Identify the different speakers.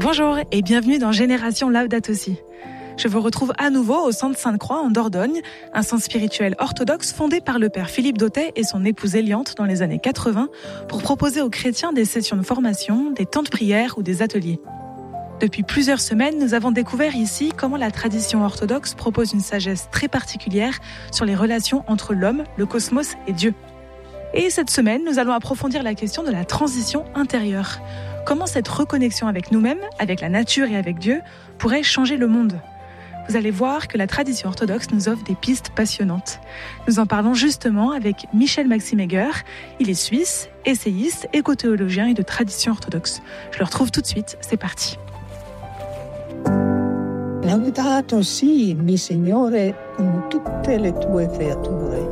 Speaker 1: Bonjour et bienvenue dans Génération Laudato Si. Je vous retrouve à nouveau au Centre Sainte-Croix en Dordogne, un centre spirituel orthodoxe fondé par le père Philippe Dautet et son épouse Eliante dans les années 80 pour proposer aux chrétiens des sessions de formation, des temps de prière ou des ateliers. Depuis plusieurs semaines, nous avons découvert ici comment la tradition orthodoxe propose une sagesse très particulière sur les relations entre l'homme, le cosmos et Dieu. Et cette semaine, nous allons approfondir la question de la transition intérieure. Comment cette reconnexion avec nous-mêmes, avec la nature et avec Dieu pourrait changer le monde ? Vous allez voir que la tradition orthodoxe nous offre des pistes passionnantes. Nous en parlons justement avec Michel Maximegger. Il est suisse, essayiste, écothéologien et de tradition orthodoxe. Je le retrouve tout de suite, c'est parti.
Speaker 2: Laudato si, mi Signore, con tutte le tue creature.